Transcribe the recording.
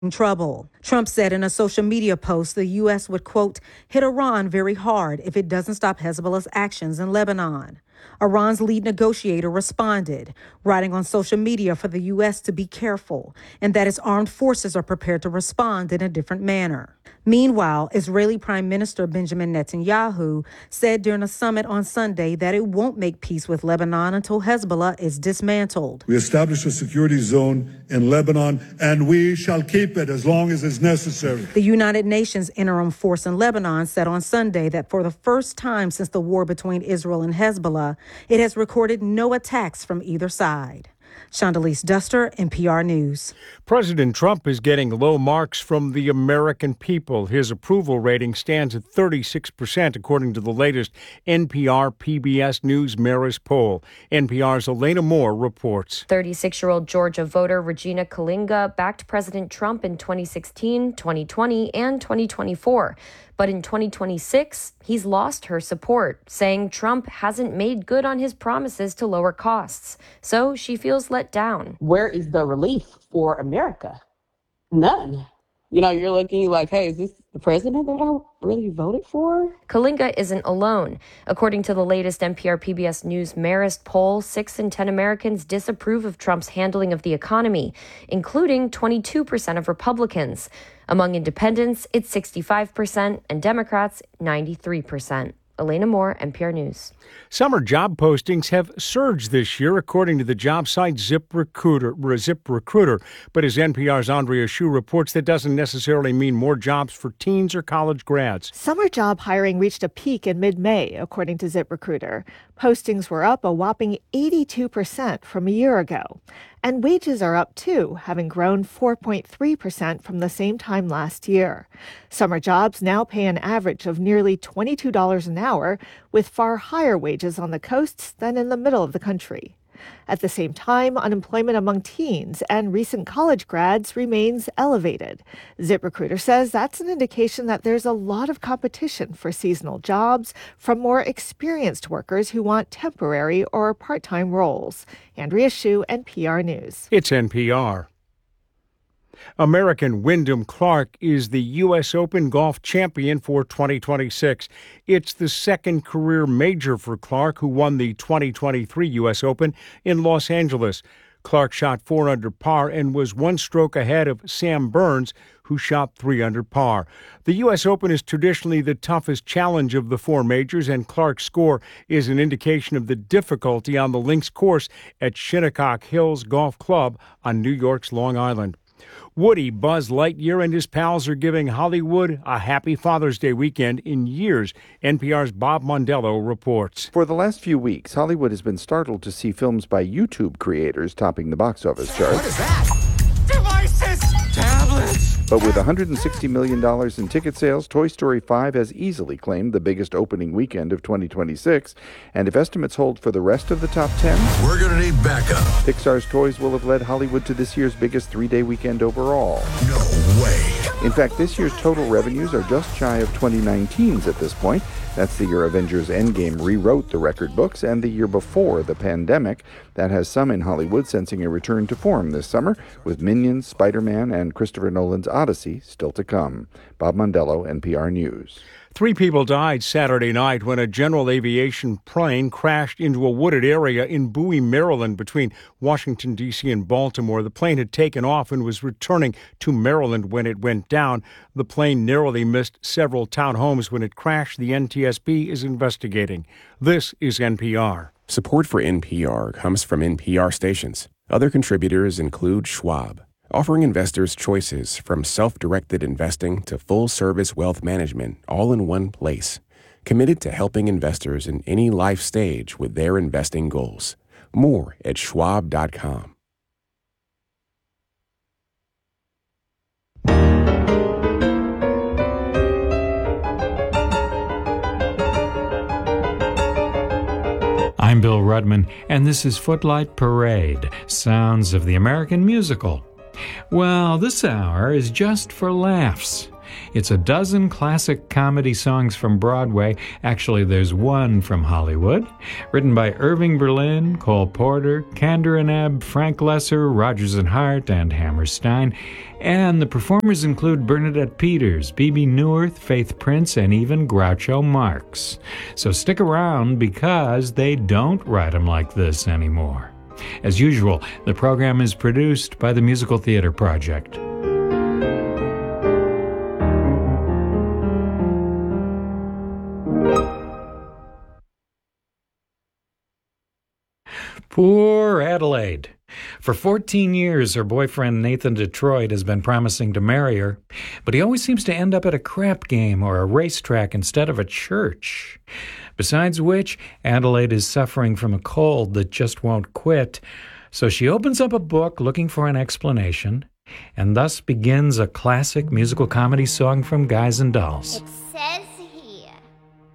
trouble. Trump said in a social media post the U.S. would, quote, hit Iran very hard if it doesn't stop Hezbollah's actions in Lebanon. Iran's lead negotiator responded, writing on social media for the U.S. to be careful and that its armed forces are prepared to respond in a different manner. Meanwhile, Israeli Prime Minister Benjamin Netanyahu said during a summit on Sunday that it won't make peace with Lebanon until Hezbollah is dismantled. We established a security zone in Lebanon, and we shall keep it as long as is necessary. The United Nations interim force in Lebanon said on Sunday that for the first time since the war between Israel and Hezbollah, it has recorded no attacks from either side. Shondalise Duster, NPR News. President Trump is getting low marks from the American people. His approval rating stands at 36%, according to the latest NPR PBS News Marist poll. NPR's Elena Moore reports. 36-year-old Georgia voter Regina Kalinga backed President Trump in 2016, 2020, and 2024. But in 2026, he's lost her support, saying Trump hasn't made good on his promises to lower costs. So she feels let down. Where is the relief for America? None. You're looking like, hey, is this the president that I really voted for? Kalinga isn't alone. According to the latest NPR PBS News Marist poll, 6 in 10 Americans disapprove of Trump's handling of the economy, including 22% of Republicans. Among independents, it's 65%, and Democrats, 93%. Elena Moore, NPR News. Summer job postings have surged this year, according to the job site ZipRecruiter. But as NPR's Andrea Hsu reports, that doesn't necessarily mean more jobs for teens or college grads. Summer job hiring reached a peak in mid-May, according to ZipRecruiter. Postings were up a whopping 82% from a year ago. And wages are up, too, having grown 4.3% from the same time last year. Summer jobs now pay an average of nearly $22 an hour, with far higher wages on the coasts than in the middle of the country. At the same time, unemployment among teens and recent college grads remains elevated. ZipRecruiter says that's an indication that there's a lot of competition for seasonal jobs from more experienced workers who want temporary or part-time roles. Andrea Hsu, NPR News. It's NPR. American Wyndham Clark is the U.S. Open golf champion for 2026. It's the second career major for Clark, who won the 2023 U.S. Open in Los Angeles. Clark shot 4 under par and was 1 stroke ahead of Sam Burns, who shot 3 under par. The U.S. Open is traditionally the toughest challenge of the 4 majors, and Clark's score is an indication of the difficulty on the links course at Shinnecock Hills Golf Club on New York's Long Island. Woody Buzz Lightyear and his pals are giving Hollywood a happy Father's Day weekend in years. NPR's Bob Mondello reports. For the last few weeks, Hollywood has been startled to see films by YouTube creators topping the box office charts. What is that? Devices! Tablets! But with $160 million in ticket sales, Toy Story 5 has easily claimed the biggest opening weekend of 2026. And if estimates hold for the rest of the top 10, we're going to need backup. Pixar's toys will have led Hollywood to this year's biggest 3-day weekend overall. No way. In fact, this year's total revenues are just shy of 2019's at this point. That's the year Avengers Endgame rewrote the record books, and the year before the pandemic. That has some in Hollywood sensing a return to form this summer, with Minions, Spider-Man, and Christopher Nolan's Odyssey still to come. Bob Mondello, NPR News. 3 people died Saturday night when a general aviation plane crashed into a wooded area in Bowie, Maryland, between Washington, D.C. and Baltimore. The plane had taken off and was returning to Maryland when it went down. The plane narrowly missed several townhomes when it crashed. The NTSB is investigating. This is NPR. Support for NPR comes from NPR stations. Other contributors include Schwab, offering investors choices from self-directed investing to full-service wealth management all in one place. Committed to helping investors in any life stage with their investing goals. More at schwab.com. I'm Bill Rudman, and this is Footlight Parade, Sounds of the American Musical. Well, this hour is just for laughs. It's a dozen classic comedy songs from Broadway. Actually, there's one from Hollywood. Written by Irving Berlin, Cole Porter, Kander and Ebb, Frank Lesser, Rodgers and Hart, and Hammerstein. And the performers include Bernadette Peters, Bebe Neuwirth, Faith Prince, and even Groucho Marx. So stick around because they don't write them like this anymore. As usual, the program is produced by the Musical Theater Project. Poor Adelaide. For 14 years, her boyfriend Nathan Detroit has been promising to marry her, but he always seems to end up at a crap game or a racetrack instead of a church. Besides which, Adelaide is suffering from a cold that just won't quit, so she opens up a book looking for an explanation, and thus begins a classic musical comedy song from Guys and Dolls. It says